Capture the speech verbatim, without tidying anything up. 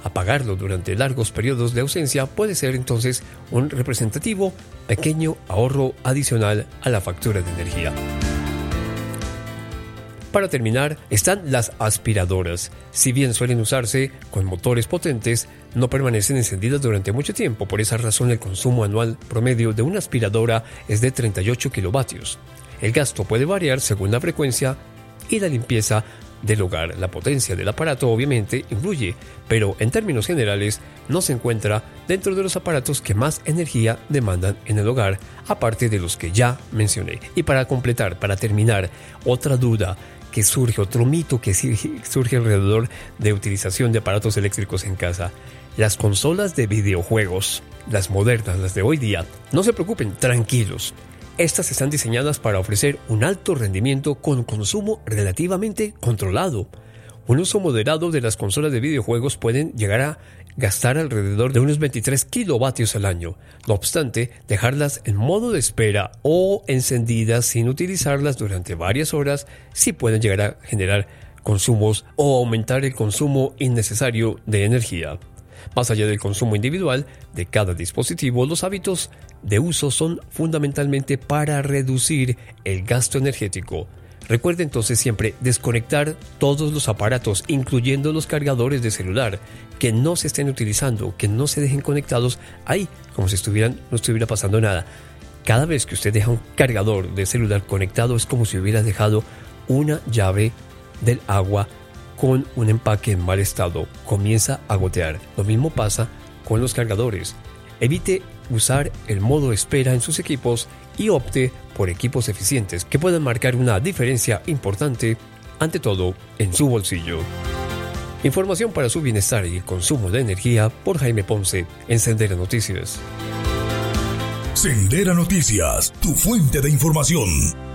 Apagarlo durante largos periodos de ausencia puede ser entonces un representativo pequeño ahorro adicional a la factura de energía. Para terminar, están las aspiradoras. Si bien suelen usarse con motores potentes, no permanecen encendidas durante mucho tiempo. Por esa razón, el consumo anual promedio de una aspiradora es de treinta y ocho kilovatios. El gasto puede variar según la frecuencia y la limpieza del hogar. La potencia del aparato obviamente influye, pero en términos generales no se encuentra dentro de los aparatos que más energía demandan en el hogar, aparte de los que ya mencioné. Y para completar, para terminar, otra duda que surge, otro mito que surge alrededor de utilización de aparatos eléctricos en casa. Las consolas de videojuegos, las modernas, las de hoy día, no se preocupen, tranquilos. Estas están diseñadas para ofrecer un alto rendimiento con consumo relativamente controlado. Un uso moderado de las consolas de videojuegos pueden llegar a gastar alrededor de unos veintitrés kilovatios al año. No obstante, dejarlas en modo de espera o encendidas sin utilizarlas durante varias horas sí pueden llegar a generar consumos o aumentar el consumo innecesario de energía. Más allá del consumo individual de cada dispositivo, los hábitos de uso son fundamentalmente para reducir el gasto energético. Recuerde entonces siempre desconectar todos los aparatos, incluyendo los cargadores de celular, que no se estén utilizando, que no se dejen conectados ahí, como si estuvieran, no estuviera pasando nada. Cada vez que usted deja un cargador de celular conectado es como si hubiera dejado una llave del agua con un empaque en mal estado. Comienza a gotear. Lo mismo pasa con los cargadores. Evite usar el modo espera en sus equipos y opte por equipos eficientes que puedan marcar una diferencia importante, ante todo en su bolsillo. Información para su bienestar y el consumo de energía por Jaime Ponce en Sendera Noticias. Sendera Noticias, tu fuente de información.